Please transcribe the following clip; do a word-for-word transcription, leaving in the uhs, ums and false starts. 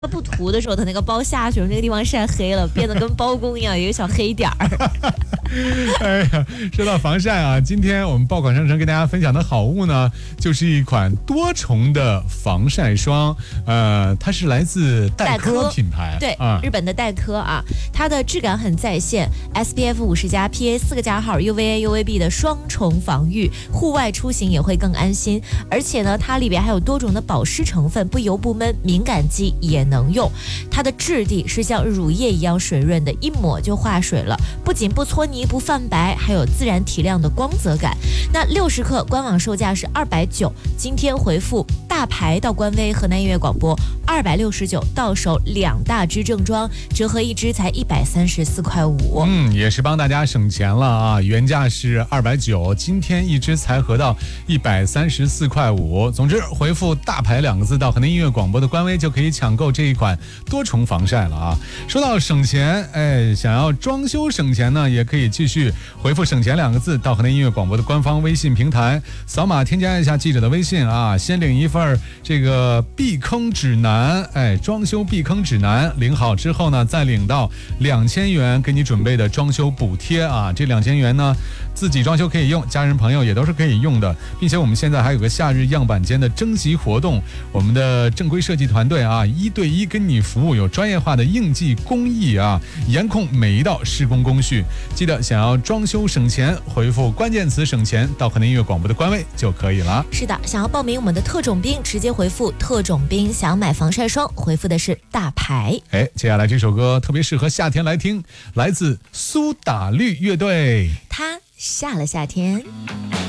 不涂的时候，它那个包下去了，那个地方晒黑了，变得跟包公一样，有一个小黑点儿。 哎呀，说到防晒啊，今天我们爆款商城跟大家分享的好物呢，就是一款多重的防晒霜。呃，它是来自黛珂品牌， 对，啊、日本的黛珂啊，它的质感很在线 ，S P F 五十加 P A 四个加号 U V A U V B 的双重防御，户外出行也会更安心。而且呢，它里边还有多种的保湿成分，不油不闷，敏感肌也能用。它的质地是像乳液一样水润的，一抹就化水了，不仅不搓泥不泛白，还有自然提亮的光泽感。那六十克官网售价是二百九，今天回复大牌到官微河南音乐广播二百六十九，到手两大支正装，折合一支才一百三十四块五。 嗯，也是帮大家省钱了啊！原价是二百九，今天一支才合到一百三十四块五。总之，回复大牌两个字到河南音乐广播的官微就可以抢购这一款多重防晒了啊！说到省钱，哎，想要装修省钱呢，也可以继续回复省钱两个字到河南音乐广播的官方微信平台，扫码添加一下记者的微信啊，先领一份这个避坑指南，哎，装修避坑指南，领好之后呢，再领到两千元给你准备的装修补贴啊，这两千元呢，自己装修可以用，家人朋友也都是可以用的，并且我们现在还有个夏日样板间的征集活动，我们的正规设计团队啊，一对一跟你服务，有专业化的应季工艺啊，严控每一道施工工序。记得想要装修省钱，回复关键词省钱到河南音乐广播的官微就可以了。 是的，想要报名我们的特种兵，直接回复特种兵，想买防晒霜，回复的是大牌。 哎，接下来这首歌特别适合夏天来听，来自苏打绿乐队， 它下了夏天。